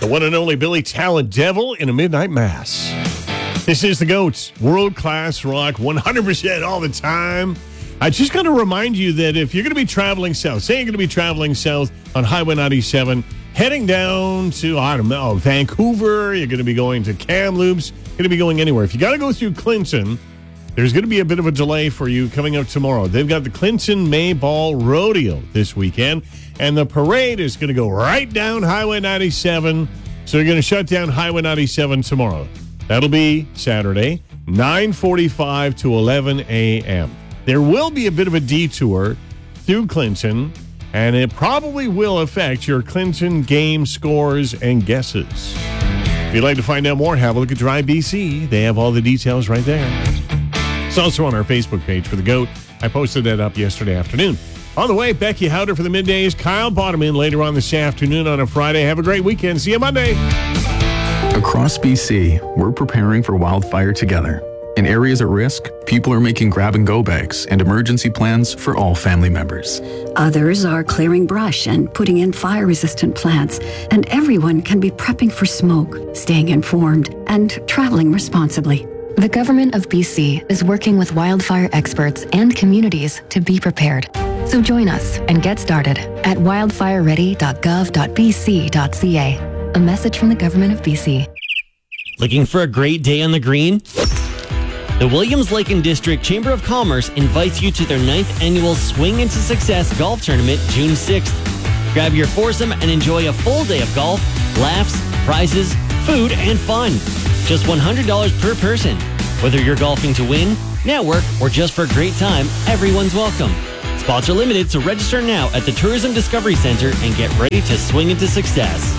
The one and only Billy Talent Devil in a Midnight Mass. This is the GOAT's world-class rock, 100% all the time. I just got to remind you that if you're going to be traveling south, say you're going to be traveling south on Highway 97, heading down to, I don't know, Vancouver, you're going to be going to Kamloops, going to be going anywhere. If you got to go through Clinton, there's going to be a bit of a delay for you coming up tomorrow. They've got the Clinton May Ball Rodeo this weekend, and the parade is going to go right down Highway 97. So you're going to shut down Highway 97 tomorrow. That'll be Saturday, 9:45 to 11 a.m. There will be a bit of a detour through Clinton, and it probably will affect your Clinton game scores and guesses. If you'd like to find out more, have a look at Drive BC. They have all the details right there. It's also on our Facebook page for the GOAT. I posted that up yesterday afternoon. On the way, Becky Howder for the middays. Kyle Bottomin later on this afternoon on a Friday. Have a great weekend. See you Monday. Across BC, we're preparing for wildfire together. In areas at risk, people are making grab-and-go bags and emergency plans for all family members. Others are clearing brush and putting in fire-resistant plants. And everyone can be prepping for smoke, staying informed, and traveling responsibly. The Government of BC is working with wildfire experts and communities to be prepared. So join us and get started at wildfireready.gov.bc.ca. A message from the Government of BC. Looking for a great day on the green? The Williams Lake and District Chamber of Commerce invites you to their 9th annual Swing into Success golf tournament June 6th. Grab your foursome and enjoy a full day of golf, laughs, prizes, food, and fun. Just $100 per person. Whether you're golfing to win, network, or just for a great time, everyone's welcome. Spots are limited, so register now at the Tourism Discovery Center and get ready to swing into success.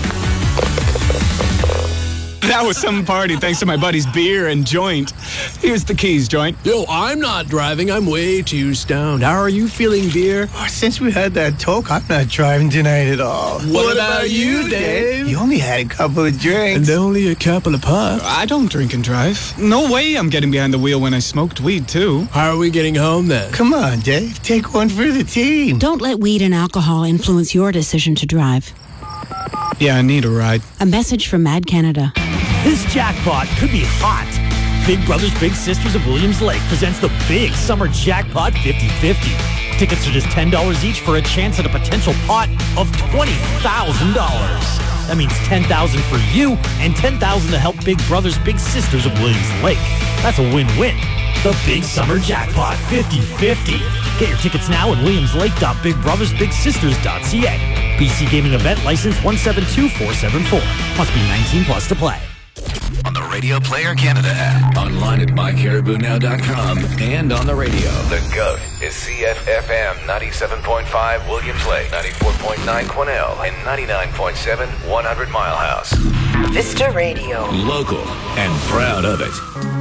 That was some party thanks to my buddy's beer and joint. Here's the keys, joint. Yo, I'm not driving. I'm way too stoned. How are you feeling, beer? Oh, since we had that talk, I'm not driving tonight at all. What about you, Dave? You only had a couple of drinks. And only a couple of puffs. I don't drink and drive. No way I'm getting behind the wheel when I smoked weed, too. How are we getting home, then? Come on, Dave. Take one for the team. Don't let weed and alcohol influence your decision to drive. Yeah, I need a ride. A message from Mad Canada. This jackpot could be hot. Big Brothers Big Sisters of Williams Lake presents the Big Summer Jackpot 50-50. Tickets are just $10 each for a chance at a potential pot of $20,000. That means $10,000 for you and $10,000 to help Big Brothers Big Sisters of Williams Lake. That's a win-win. The Big Summer Jackpot 50-50. Get your tickets now at williamslake.bigbrothersbigsisters.ca. BC Gaming Event License 172474. Must be 19 plus to play. On the Radio Player Canada app, online at mycaribounow.com, and on the radio. The GOAT is CFFM 97.5 Williams Lake, 94.9 Quesnel, and 99.7 100 Mile House. Vista Radio. Local and proud of it.